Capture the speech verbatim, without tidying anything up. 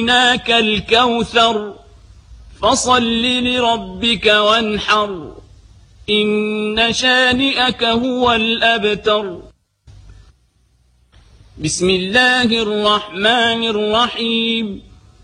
أعطيناك الكوثر فصل لربك وانحر إن شانئك هو الأبتر. بسم الله الرحمن الرحيم.